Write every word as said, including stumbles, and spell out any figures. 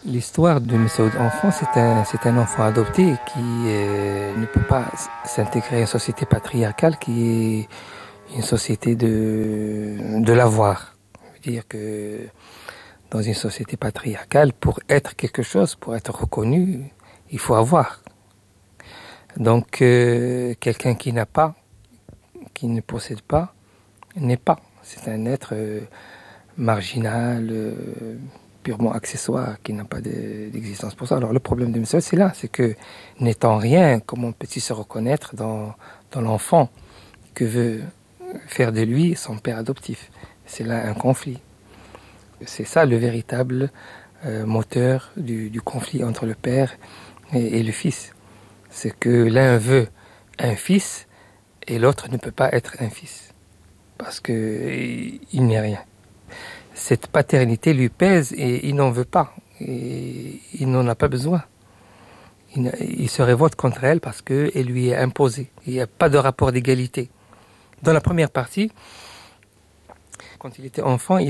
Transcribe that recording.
L'histoire de Messoud enfant, c'est un, c'est un enfant adopté qui euh, ne peut pas s'intégrer à une société patriarcale qui est une société de, de l'avoir. Je veux dire que dans une société patriarcale, pour être quelque chose, pour être reconnu, il faut avoir. Donc euh, quelqu'un qui n'a pas, qui ne possède pas, n'est pas. C'est un être euh, marginal, euh, purement accessoire, qui n'a pas de, d'existence pour ça. Alors le problème de Messoud, c'est là, c'est que n'étant rien, comment peut-il se reconnaître dans, dans l'enfant que veut faire de lui son père adoptif? C'est là un conflit. C'est ça le véritable euh, moteur du, du conflit entre le père et, et le fils. C'est que l'un veut un fils et l'autre ne peut pas être un fils. Parce qu'il n'est rien. Cette paternité lui pèse et il n'en veut pas. Et il n'en a pas besoin. Il, il se révolte contre elle parce qu'elle lui est imposée. Il n'y a pas de rapport d'égalité. Dans la première partie, quand il était enfant, il